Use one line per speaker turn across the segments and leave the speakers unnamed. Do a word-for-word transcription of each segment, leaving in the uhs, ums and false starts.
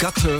Gatte.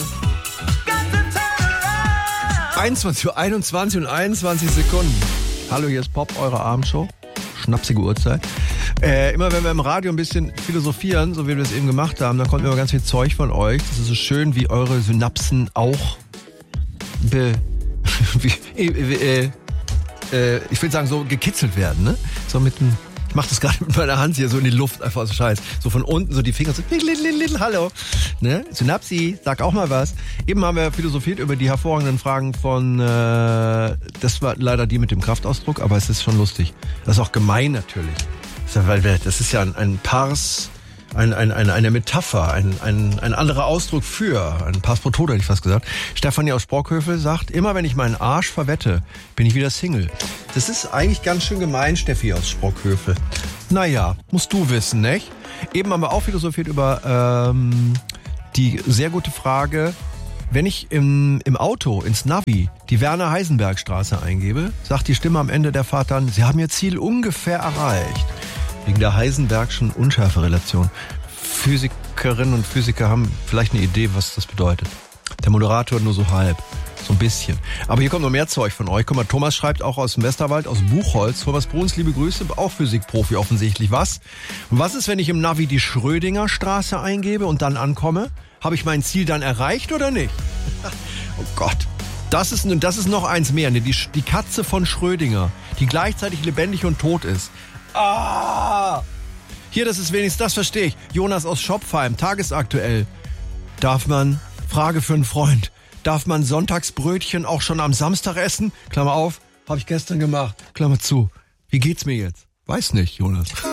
einundzwanzig Uhr einundzwanzig und einundzwanzig Sekunden. Hallo, hier ist Pop, eure Abendshow. Schnapsige Uhrzeit. Äh, immer wenn wir im Radio ein bisschen philosophieren, so wie wir es eben gemacht haben, dann kommt immer ganz viel Zeug von euch. Das ist so schön, wie eure Synapsen auch be, wie, äh, äh, ich will sagen, so gekitzelt werden, ne? So mit dem, ich mach das gerade mit meiner Hand hier so in die Luft, einfach so scheiß. So von unten, so die Finger so, hallo, ne? Synapsi, sag auch mal was. Eben haben wir philosophiert über die hervorragenden Fragen von, äh, das war leider die mit dem Kraftausdruck, aber es ist schon lustig. Das ist auch gemein natürlich. Weil das ist ja ein, ein Pars, ein, ein, ein, eine Metapher, ein, ein, ein anderer Ausdruck für, ein Pars pro toto, hätte ich fast gesagt. Stefanie aus Sprockhövel sagt, immer wenn ich meinen Arsch verwette, bin ich wieder Single. Das ist eigentlich ganz schön gemein, Steffi aus Sprockhövel. Naja, musst du wissen, nicht? Eben haben wir auch philosophiert über ähm, die sehr gute Frage, wenn ich im, im Auto, ins Navi, die Werner-Heisenberg-Straße eingebe, sagt die Stimme am Ende der Fahrt dann, Sie haben Ihr Ziel ungefähr erreicht. Wegen der Heisenbergschen Unschärferelation. Physikerinnen und Physiker haben vielleicht eine Idee, was das bedeutet. Der Moderator nur so halb. So ein bisschen. Aber hier kommt noch mehr Zeug von euch. Guck mal, Thomas schreibt auch aus dem Westerwald, aus Buchholz. Thomas Bruns, liebe Grüße, auch Physikprofi offensichtlich. Was? Und was ist, wenn ich im Navi die Schrödinger-Straße eingebe und dann ankomme? Habe ich mein Ziel dann erreicht oder nicht? Oh Gott. Das ist, das ist noch eins mehr. Ne? Die, die Katze von Schrödinger, die gleichzeitig lebendig und tot ist. Ah! Hier, das ist wenigstens, das verstehe ich. Jonas aus Schopfheim, tagesaktuell. Darf man, Frage für einen Freund, darf man Sonntagsbrötchen auch schon am Samstag essen? Klammer auf, habe ich gestern gemacht. Klammer zu. Wie geht's mir jetzt? Weiß nicht, Jonas.